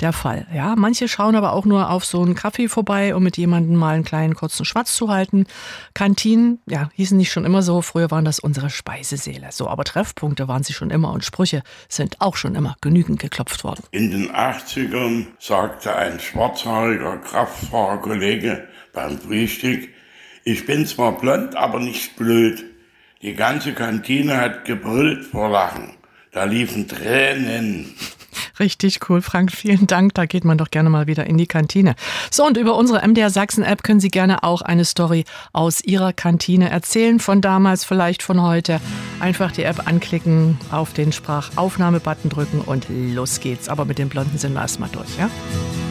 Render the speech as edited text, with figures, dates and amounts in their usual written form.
der Fall. Ja, manche schauen aber auch nur auf so einen Kaffee vorbei, um mit jemandem mal einen kleinen kurzen Schwatz zu halten. Kantinen, ja, hießen nicht schon immer so. Früher waren das unsere Speisesäle. So, aber Treffpunkte waren sie schon immer und Sprüche sind auch schon immer genügend geklopft worden. In den 80ern sagte ein schwarzhaariger Kraftfahrerkollege beim Frühstück: Ich bin zwar blond, aber nicht blöd. Die ganze Kantine hat gebrüllt vor Lachen. Da liefen Tränen. Richtig cool, Frank. Vielen Dank. Da geht man doch gerne mal wieder in die Kantine. So, und über unsere MDR Sachsen-App können Sie gerne auch eine Story aus Ihrer Kantine erzählen. Von damals, vielleicht von heute. Einfach die App anklicken, auf den Sprachaufnahme-Button drücken und los geht's. Aber mit den Blonden sind wir erstmal durch, ja?